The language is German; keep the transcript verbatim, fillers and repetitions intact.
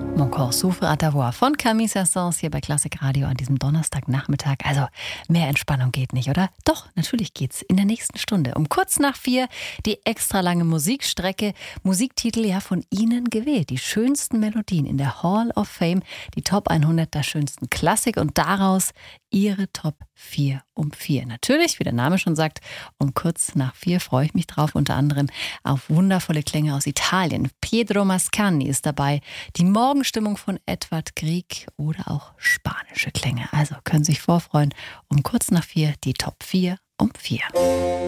Mon corps souffre à ta voix von Camille Saint-Saëns hier bei Klassik Radio an diesem Donnerstagnachmittag. Also mehr Entspannung geht nicht, oder? Doch, natürlich geht's in der nächsten Stunde. Um kurz nach vier die extra lange Musikstrecke. Musiktitel ja von Ihnen gewählt. Die schönsten Melodien in der Hall of Fame. Die Top hundert der schönsten Klassik und daraus Ihre Top vier um vier. Natürlich, wie der Name schon sagt, um kurz nach vier freue ich mich drauf, unter anderem auf wundervolle Klänge aus Italien. Pietro Mascagni ist dabei, die Morgenstimmung von Edvard Grieg oder auch spanische Klänge. Also können Sie sich vorfreuen, um kurz nach vier die Top vier um vier.